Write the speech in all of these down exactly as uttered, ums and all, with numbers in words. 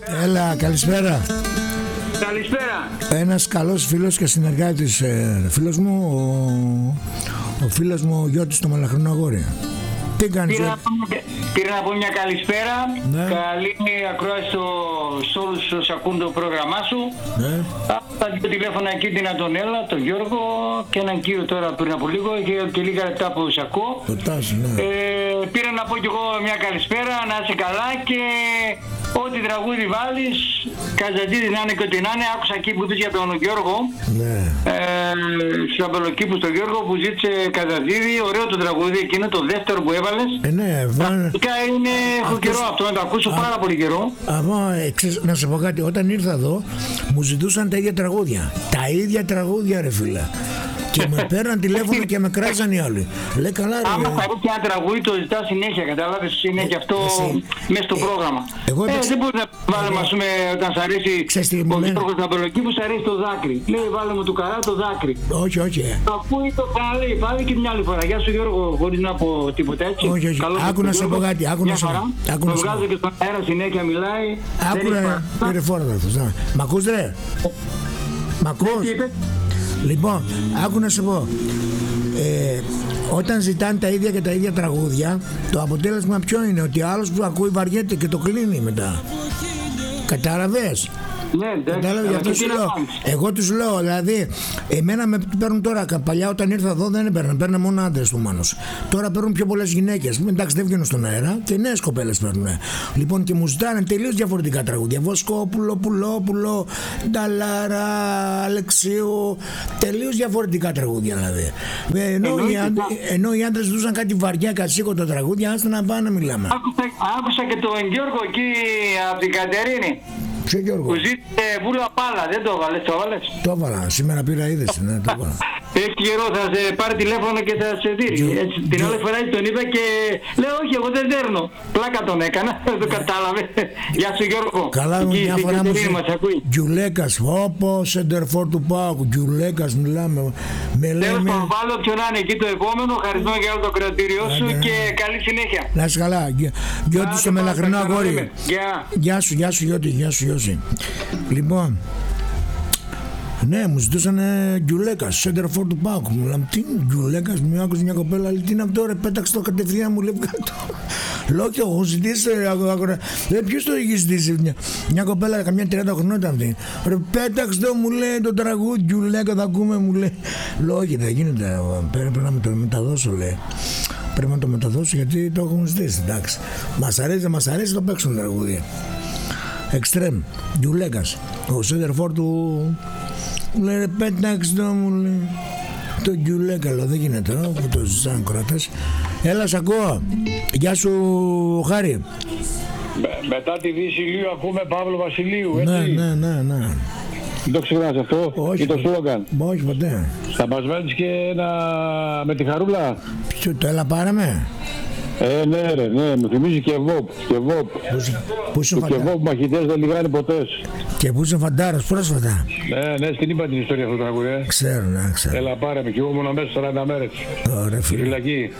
Έλα, καλησπέρα. Καλησπέρα. Ένας καλός φίλος και συνεργάτης, ε, φίλος μου, ο, ο φίλος μου ο Γιώτης το Μελαχρινό Αγόρι. Τι κάνεις? Πήρα, πήρα να πω μια καλησπέρα. Ναι. Καλή ακρόαση σε όλους όσους ακούν το πρόγραμμά σου. Ναι. Τα δύο τηλέφωνα εκεί, την Αντωνέλα, τον Γιώργο και έναν κύριο τώρα πριν από λίγο και, και λίγα λεπτά που τους ακούω. Το Τάσο, ναι. Ε, πήρα να πω κι εγώ μια καλησπέρα, να είσαι καλά και ό,τι τραγούδι βάλεις, Καζαντζίδη να είναι και ό,τι να είναι. Άκουσα εκεί που είπες για τον Γιώργο, Ναι. ε, στους αμπελοκήπους τον Γιώργο που ζήτησε Καζαντζίδη, ωραίο το τραγούδι εκείνο, το δεύτερο που έβαλες. Ε, ναι, βάλε. Πραγματικά είναι, έχω Αυτός... καιρό αυτό να το ακούσω, πάρα πολύ καιρό. Αφού, ε, ξέρεις, να σε πω κάτι, όταν ήρθα εδώ μου ζητούσαν τα ίδια τραγούδια. Τα ίδια τραγούδια, ρε φίλε. Και με παίρναν τηλέφωνο και με κράζαν οι άλλοι. Λέει καλά, ρε. Άμα θα έρθει ένα τραγούδι, το ζητά συνέχεια. Κατάλαβες, είναι και αυτό μέσα στο πρόγραμμα. Εγώ ε, έπαιξα... δεν μπορεί να βάλουμε, ας πούμε, όταν σ' αρέσει ο Γιώργος στην Αμπελοκήπου, που σ' αρέσει το δάκρυ. Λέει, βάλε μου του Καρά το δάκρυ. Όχι, όχι. Ακούει το καλή, πάλι και μια άλλη φορά. Γεια σου Γιώργο, χωρίς να πω τίποτα έτσι. Όχι, όχι. Άκου να σε πω κάτι. Άκου να σε πω. Το βγάζω και στον αέρα συνέχεια μιλάει. Άκου ρε, πήρε φόρα αυτό. Μ' ακούς ρε? Μ' ακούς? Λοιπόν, άκου να σου πω, ε, όταν ζητάνε τα ίδια και τα ίδια τραγούδια, το αποτέλεσμα ποιο είναι? Ότι άλλος που ακούει βαριέται και το κλείνει μετά. Κατάλαβες? Ναι, Κατάλαβε, γι' αυτό σου λέω. Εγώ τους λέω, δηλαδή, εμένα με παίρνουν τώρα. Παλιά όταν ήρθα εδώ δεν παίρνουν, παίρνουν μόνο άντρες του Μάνος. Τώρα παίρνουν πιο πολλές γυναίκες. Εντάξει, δεν βγαίνουν στον αέρα και νέες κοπέλες παίρνουν. Λοιπόν, και μου ζητάνε τελείως διαφορετικά τραγούδια. Βοσκόπουλο, Πουλόπουλο, Νταλάρα, Αλεξίου. Τελείως διαφορετικά τραγούδια δηλαδή. Ενώ, οι, άντρες, ενώ οι άντρες ζητούσαν κάτι βαριά, κατσίκοντα τραγούδια, άστε να πάνε να μιλάμε. Άκουσα, άκουσα και τον Γιώργο εκεί από την Κατερίνη. Ποιο Γιώργο? Που ζήτησε βούλα πάλα, δεν το έβαλες, το έβαλες? Το έβαλα, σήμερα πήρα είδηση, ναι, το έβαλα. Έχει καιρό, θα σε πάρει τηλέφωνο και θα σε δει. Έτσι, την άλλη φορά τον είπα και λέω όχι, εγώ δεν δέρνω. Πλάκα τον έκανα, δεν το κατάλαβε. Γεια σου Γιώργο. Καλά, μια φορά μου είπε Γιουλέκας, όπω σεντερφόρ του Πάουκ, Γιουλέκας μιλάμε. Τέλος πάντων, βάλω ποιον να είναι εκεί το επόμενο. Ευχαριστώ για όλο το κρατήριό σου και καλή συνέχεια. Να είσαι καλά. Γιώτη στο Μελαχρινό Αγόρι. Γεια σου, γεια σου Γιώτη, γεια σου Γιώση. Λοιπόν, ναι, μου ζητούσαν Γκιουλέκας, σέντερφορ του Πάουκ. Μου λέμε, τι είναι Γκιουλέκας, μου άκουσε μια κοπέλα, λέει, τι είναι αυτό ρε, πέταξε το κατευθείαν, μου λέει, κάτω. Λέω και έχω ζητήσει, ρε, ποιος το έχει ζητήσει, μια, μια κοπέλα, καμιά τριάντα χρονών ήταν αυτή. Ρε, πέταξε το, μου λέει, το τραγούδι, Γκιουλέκα, θα ακούμε, μου λέει. Λέω, όχι, δεν γίνεται, πρέπει να με το μεταδώσω, λέει. Πρέπει να το μεταδώσω γιατί το έχουν ζητήσει, εντάξει. Μας αρέσει, δεν μας αρέσει, το παίξουν το τραγούδι. Εξτρέμ, Γκιουλέκας, ο σέντερφορ του. Μου λέει, πέταξε το, μου λέει. Το Γκιουλέκα, λέω, δεν γίνεται, που το ζητάνε κράτες. Έλα, σ' ακούω. Γεια σου, Χάρη. Με, μετά τη Δύση Ηλίου ακούμε Παύλο Βασιλείου, έτσι. Ναι, ναι, ναι, ναι. Δεν το ξεχνάς αυτό? Όχι, ή το σλόγγαν? Όχι, ποτέ. Θα μας μένεις και ένα με τη Χαρούλα. Ποιο, το έλα πάρε με. Ε, ναι ρε, ναι, μου θυμίζει και βόπ, και βόπ. Πού είσαι φαντάρας? Και βόπ μαχητές δεν λιγάνε ποτέ. Και πού είσαι φαντάρας, πρόσφατα? Ναι, ναι, στην είπα την ιστορία αυτό το τραγούδι, ε. Ξέρω, ναι, ξέρω. Έλα πάρε με, κι εγώ ήμουν μέσα σαράντα μέρες. Ωραία, φίλε. Φυλακή.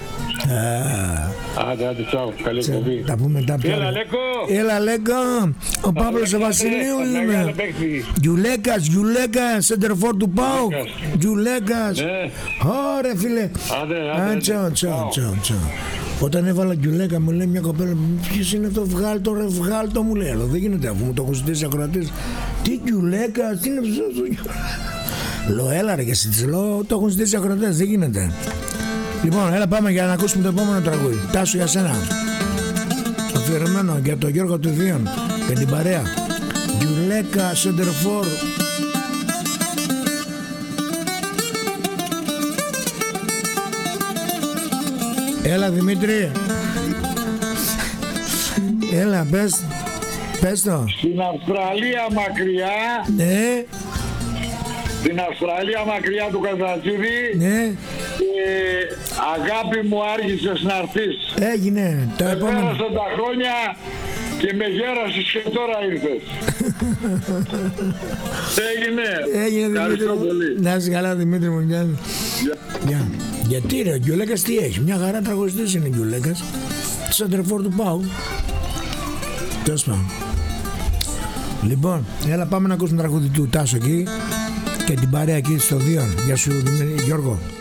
Άντε, άντε, τσάου, καλή εκπομπή. Τα πούμε μετά πια. Έλα, Λέκο. Έλα, Λέκο. Ο Παύλος Βασιλείου είμαι. Γιουλέκας, Γιουλέκας, σεντερφόρ του Πάουκ. Γιουλέκας. Ωραία, φίλε. Άντε, τσάου, τσάου, τσάου. Όταν έβαλα Γκιουλέκα μου λέει μια κοπέλα, ποιος είναι αυτό, βγάλ το ρε, βγάλ το, μου λέει. Αλλά δεν γίνεται αφού μου το έχουν ζητήσει ακροατές. Τι Γκιουλέκα, τι είναι αυτό? Λέω, έλα ρε και εσύ, της λέω, το έχουν ζητήσει ακροατές, δεν γίνεται. Λοιπόν, έλα πάμε για να ακούσουμε το επόμενο τραγούδι. Τάσου για σένα. Αφιερωμένο για τον Γιώργο του Δίον και την παρέα. Γκιουλέκα, σεντερφόρ. Έλα Δημήτρη. Έλα, πες. Πες το. Στην Αυστραλία μακριά. Ναι. Στην Αυστραλία μακριά του Καζαντζίδη. Ναι. Ε, αγάπη μου, άργησες να έρθεις. Έγινε. Τα επόμενα. Πέρασαν τα χρόνια και με γέρασες και τώρα ήρθες. Έγινε. Έγινε Δημήτρη. Να είσαι καλά Δημήτρη μου. Γεια. Γεια. Γιατί ρε, ο Γκιουλέκας τι έχει, μια χαρά τραγουδιστής είναι ο Γκιουλέκας. Σεντερφόρ του Πάου. Τέλος πάντων. Λοιπόν, έλα πάμε να ακούσουμε τραγούδι του Τάσο εκεί και την παρέα εκεί στο δύο. Γεια σου Γιώργο.